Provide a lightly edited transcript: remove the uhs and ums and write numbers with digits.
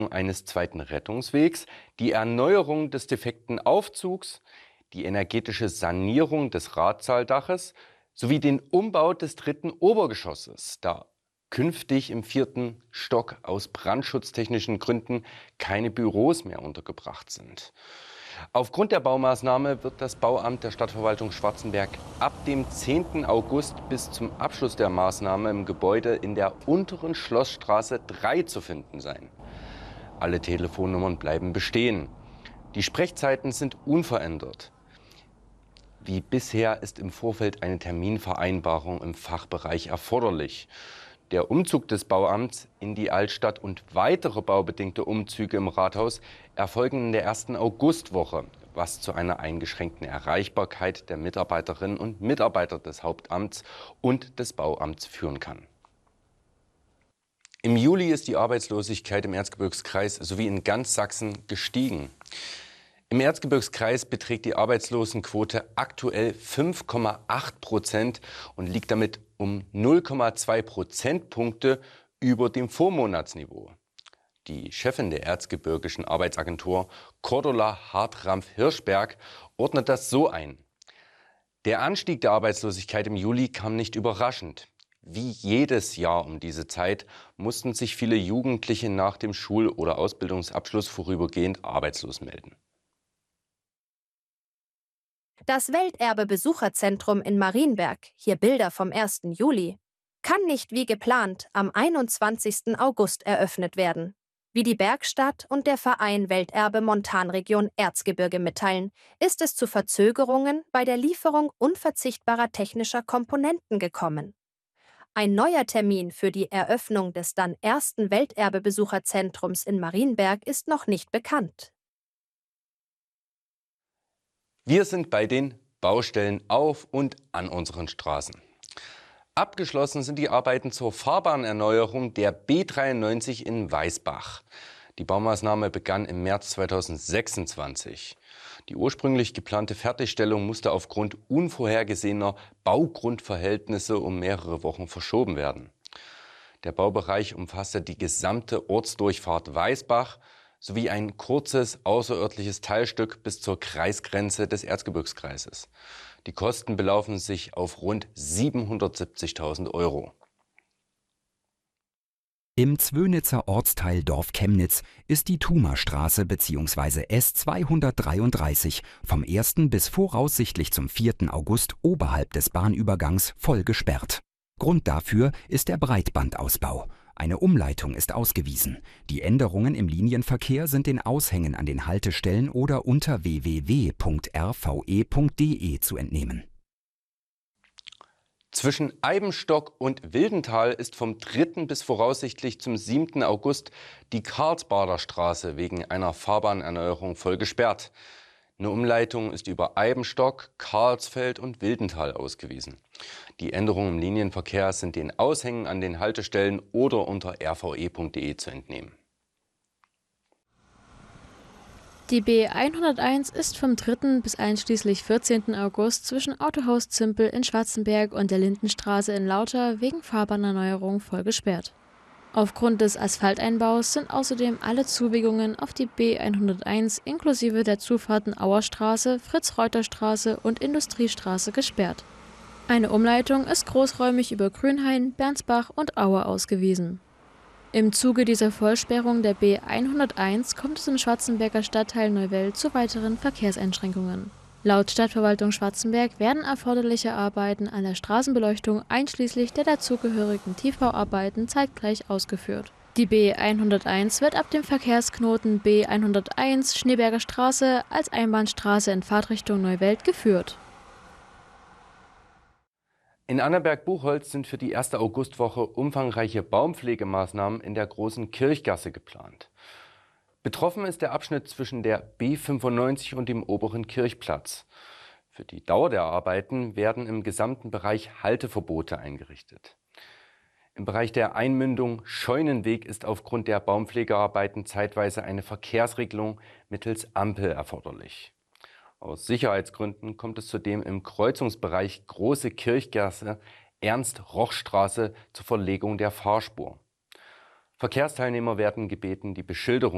eines zweiten Rettungswegs, die Erneuerung des defekten Aufzugs, die energetische Sanierung des Ratsaaldaches sowie den Umbau des dritten Obergeschosses, da künftig im vierten Stock aus brandschutztechnischen Gründen keine Büros mehr untergebracht sind. Aufgrund der Baumaßnahme wird das Bauamt der Stadtverwaltung Schwarzenberg ab dem 10. August bis zum Abschluss der Maßnahme im Gebäude in der unteren Schlossstraße 3 zu finden sein. Alle Telefonnummern bleiben bestehen. Die Sprechzeiten sind unverändert. Wie bisher ist im Vorfeld eine Terminvereinbarung im Fachbereich erforderlich. Der Umzug des Bauamts in die Altstadt und weitere baubedingte Umzüge im Rathaus erfolgen in der ersten Augustwoche, was zu einer eingeschränkten Erreichbarkeit der Mitarbeiterinnen und Mitarbeiter des Hauptamts und des Bauamts führen kann. Im Juli ist die Arbeitslosigkeit im Erzgebirgskreis sowie in ganz Sachsen gestiegen. Im Erzgebirgskreis beträgt die Arbeitslosenquote aktuell 5,8% und liegt damit um 0,2 Prozentpunkte über dem Vormonatsniveau. Die Chefin der Erzgebirgischen Arbeitsagentur, Cordula Hartramp-Hirschberg, ordnet das so ein: Der Anstieg der Arbeitslosigkeit im Juli kam nicht überraschend. Wie jedes Jahr um diese Zeit mussten sich viele Jugendliche nach dem Schul- oder Ausbildungsabschluss vorübergehend arbeitslos melden. Das Welterbe-Besucherzentrum in Marienberg, hier Bilder vom 1. Juli, kann nicht wie geplant am 21. August eröffnet werden. Wie die Bergstadt und der Verein Welterbe Montanregion Erzgebirge mitteilen, ist es zu Verzögerungen bei der Lieferung unverzichtbarer technischer Komponenten gekommen. Ein neuer Termin für die Eröffnung des dann ersten Welterbe-Besucherzentrums in Marienberg ist noch nicht bekannt. Wir sind bei den Baustellen auf und an unseren Straßen. Abgeschlossen sind die Arbeiten zur Fahrbahnerneuerung der B93 in Weißbach. Die Baumaßnahme begann im März 2026. Die ursprünglich geplante Fertigstellung musste aufgrund unvorhergesehener Baugrundverhältnisse um mehrere Wochen verschoben werden. Der Baubereich umfasste die gesamte Ortsdurchfahrt Weißbach sowie ein kurzes außerörtliches Teilstück bis zur Kreisgrenze des Erzgebirgskreises. Die Kosten belaufen sich auf rund 770.000 Euro. Im Zwönitzer Ortsteil Dorf Chemnitz ist die Thumerstraße bzw. S233 vom 1. bis voraussichtlich zum 4. August oberhalb des Bahnübergangs voll gesperrt. Grund dafür ist der Breitbandausbau. Eine Umleitung ist ausgewiesen. Die Änderungen im Linienverkehr sind den Aushängen an den Haltestellen oder unter www.rve.de zu entnehmen. Zwischen Eibenstock und Wildental ist vom 3. bis voraussichtlich zum 7. August die Karlsbader Straße wegen einer Fahrbahnerneuerung voll gesperrt. Eine Umleitung ist über Eibenstock, Karlsfeld und Wildental ausgewiesen. Die Änderungen im Linienverkehr sind den Aushängen an den Haltestellen oder unter rve.de zu entnehmen. Die B101 ist vom 3. bis einschließlich 14. August zwischen Autohaus Zimpel in Schwarzenberg und der Lindenstraße in Lauter wegen Fahrbahnerneuerung voll gesperrt. Aufgrund des Asphalteinbaus sind außerdem alle Zubiegungen auf die B101 inklusive der Zufahrten Auerstraße, Fritz-Reuter-Straße und Industriestraße gesperrt. Eine Umleitung ist großräumig über Grünhain, Bernsbach und Aue ausgewiesen. Im Zuge dieser Vollsperrung der B101 kommt es im Schwarzenberger Stadtteil Neuwelt zu weiteren Verkehrseinschränkungen. Laut Stadtverwaltung Schwarzenberg werden erforderliche Arbeiten an der Straßenbeleuchtung einschließlich der dazugehörigen Tiefbauarbeiten zeitgleich ausgeführt. Die B101 wird ab dem Verkehrsknoten B101 Schneeberger Straße als Einbahnstraße in Fahrtrichtung Neuwelt geführt. In Annaberg-Buchholz sind für die erste Augustwoche umfangreiche Baumpflegemaßnahmen in der Großen Kirchgasse geplant. Betroffen ist der Abschnitt zwischen der B95 und dem oberen Kirchplatz. Für die Dauer der Arbeiten werden im gesamten Bereich Halteverbote eingerichtet. Im Bereich der Einmündung Scheunenweg ist aufgrund der Baumpflegearbeiten zeitweise eine Verkehrsregelung mittels Ampel erforderlich. Aus Sicherheitsgründen kommt es zudem im Kreuzungsbereich Große Kirchgasse Ernst-Roch-Straße zur Verlegung der Fahrspur. Verkehrsteilnehmer werden gebeten, die Beschilderung